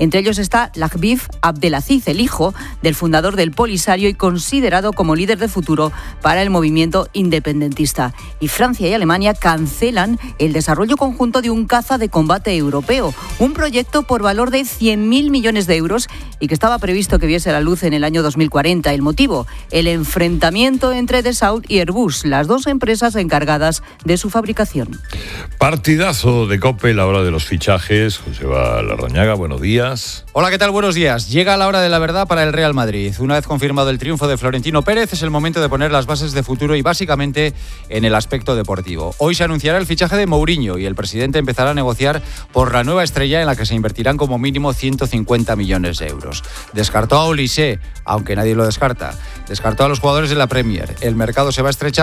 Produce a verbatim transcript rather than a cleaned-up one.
Entre ellos está Lagbif Abdelaziz, el hijo del fundador del Polisario y considerado como líder de futuro para el movimiento independentista. Y Francia y Alemania cancelan el desarrollo conjunto de un caza de combate europeo, un proyecto por valor de cien mil millones de euros y que estaba previsto que viese la luz en el año dos mil cuarenta. El motivo, el enfrentamiento entre Dassault y Airbus, las dos empresas encargadas de su fabricación. Partidazo de COPE, la hora de los fichajes. Joseba Larrañaga, buenos días. Hola, ¿qué tal? Buenos días. Llega la hora de la verdad para el Real Madrid. Una vez confirmado el triunfo de Florentino Pérez, es el momento de poner las bases de futuro y básicamente en el aspecto deportivo. Hoy se anunciará el fichaje de Mourinho y el presidente empezará a negociar por la nueva estrella en la que se invertirán como mínimo ciento cincuenta millones de euros. Descartó a Olise, aunque nadie lo descarta. Descartó a los jugadores de la Premier. El mercado se va a estrechar